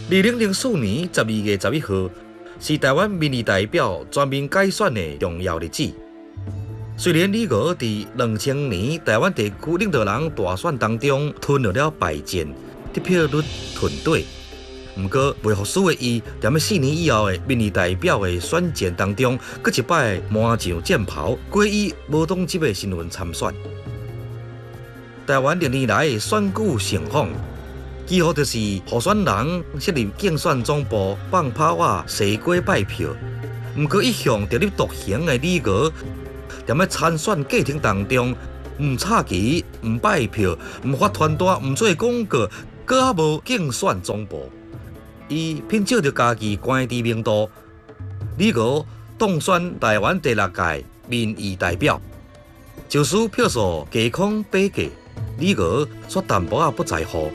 2004年12月11號是台灣民意代表全面改選的重要日子。雖然李娥在2000年台灣地區領導人大選當中吞落了敗戰，得票率退隊，不過未服輸的伊，在4年以後的民意代表的選戰當中，閣一擺滿上戰袍，改以無黨籍的身份參選。台灣歷年來的選舉盛況，幾乎就是候選人設立競選總部放炮啊、西瓜拜票。不過一向特立獨行的李娥，在參選過程當中，唔插旗、唔拜票、唔發傳單、唔做廣告，閣還無競選總部。伊憑借着家己高知名度，李娥當選台灣第6屆民意代表，就使票數隔空比價，李娥卻淡薄仔不在乎。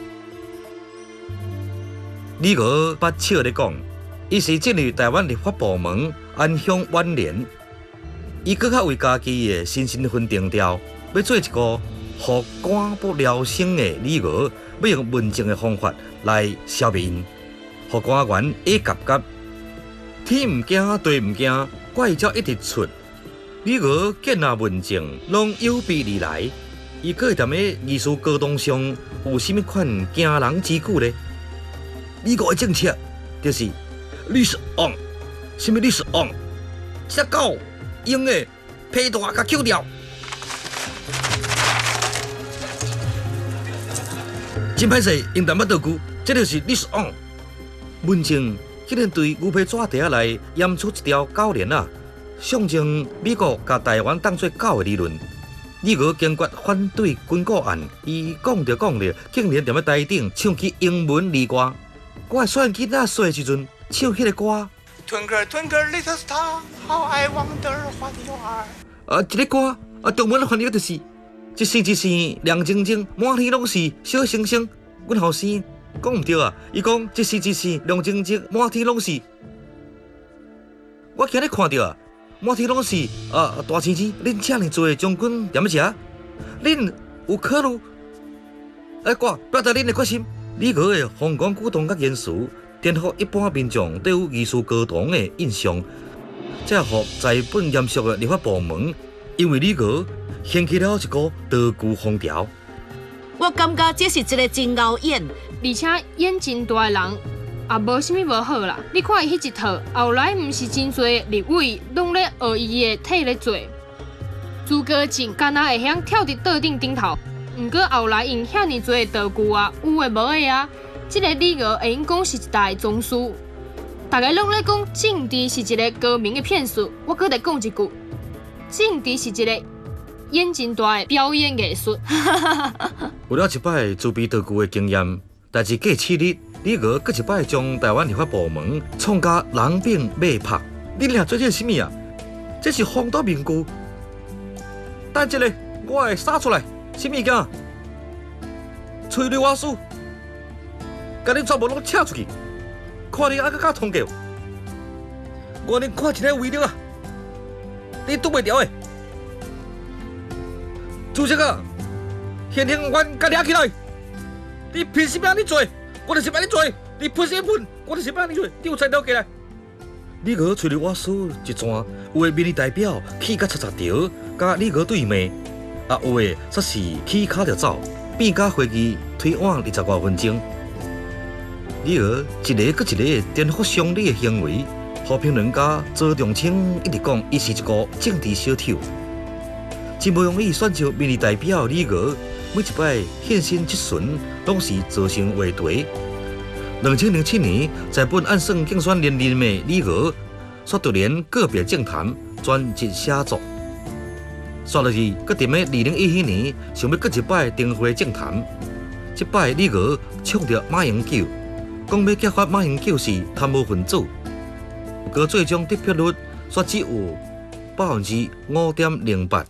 李娥捌笑咧講，伊是進入台灣立法部門安享晚年，伊閣較為家己的新身份定調，要做一個互官不聊生的李娥，要用文靜的方法來消滅因。互官員會夾夾，天唔驚地唔驚，怪招一直出。李娥見啊文靜，攏有備而來。伊閣會踮咧藝術高度上有甚物款驚人之舉呢？李娥的政策就是你是王，什麼你是王？隻狗用的皮帶甲揪掉，真歹勢用淡薄道具，這就是你是王。文靜竟然對牛皮紙袋內驗出一條狗鏈啊，象徵美國甲台灣當作狗的理論。李娥堅決反對軍購案，伊講着，竟然踮咧台頂唱起英文兒歌。我選囡仔細時陣唱迄個歌。 Twinkle twinkle little star, how I wonder what you are。 這個歌中文翻譯就是一星一星亮晶晶，滿天攏是小星星。阮後生講唔對啊！伊講一時一時亮晶晶，滿天攏是。我今日看到啊，滿天攏是大青青。恁這麼多將軍踮咧食，恁有考慮？我表達恁的決心。李娥的風光舉動甲言辭，顛覆一般民眾對有藝術高度的印象，這讓在本嚴肅的立法部門，因為李娥掀起了一股道具風潮。 我感覺這是一個真牛演， 而且演真大的人也無啥物無好啦。你看伊迄一套，後來毋是真濟立委攏咧學伊的體咧做，朱國正敢若會曉跳佇桌頂頭。毋過後來用遐尼濟道具啊，有誒無誒啊，即個李娥會用講是一大宗師。大家攏咧講政治是一個高明誒騙術，我閣來講一句，政治是一個演真大誒表演藝術。 有了一擺自備道具誒經驗，代志過7日，李娥閣一擺將台灣立法部門創甲人柄馬拍。你倆做這是啥物啊？這是風度名句。等一下，我會殺出來。什麼物件？催淚瓦斯，甲你全部攏扯出去，看你還閣較通過。我連看一個威力啊，你擋袂牢誒！主席啊，現行員甲抓起來！你憑什麼安尼做？我就是安尼做。你噴什麼噴？我就是安尼做。你有才了過來。李娥催淚瓦斯一轉，有個民意代表氣甲擦條，甲李娥對罵。有的則是起腳就走，變甲會議推晚20多分鐘。李娥一個閣一個顛覆常理的行為，互評論家周仲清一直講伊是一個政治小丑。真無容易選上民意代表李娥，每一擺獻身即巡，攏是造成話題。2007年，在本按算競選連任的李娥，卻突然個別政壇專輯寫作。煞落去，閣踮咧2017年，想要閣一擺重回政壇。這擺李娥唱着馬英九，講要揭發馬英九是貪污分子。不過最終得票率卻只有5.08%。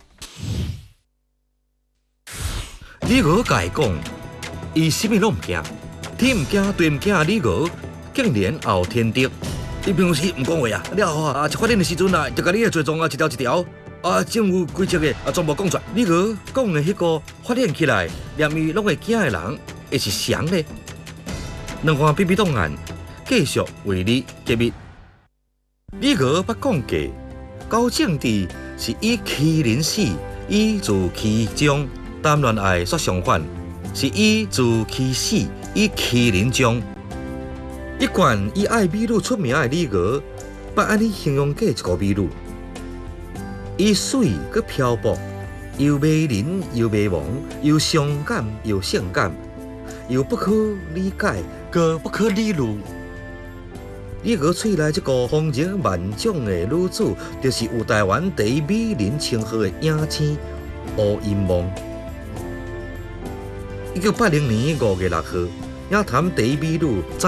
李娥甲伊講，伊啥物攏唔驚，天唔驚地唔驚。李娥竟然也有天敵。你平時唔講話啊，了後啊，一發現的時陣啊，就甲你的罪狀啊一條一條。政府規則嘅全部講出來。李娥講嘅迄個發現起來，連伊攏會驚嘅人，會是誰呢？兩項秘密檔案， 继续为你揭秘。李娥捌讲过，高正治是以其人死，以治其终；谈恋爱却相反，是以治其死，以其人终。一贯以爱美女出名的李娥，捌安尼形容过一个美女：伊水佮漂泊，又迷人又迷惘，又伤感又性感，又不可理解，佮不可理喻。李娥找来这个风情万种的女子，就是有台湾第一美人称号的影星吴因梦。1980年5月6号，影坛第一美女。